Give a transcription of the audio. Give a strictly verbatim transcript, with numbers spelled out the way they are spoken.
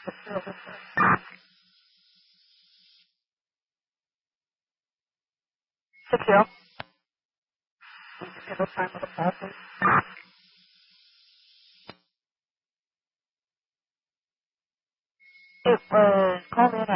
Six zero. Give us time for the call, please. It was called in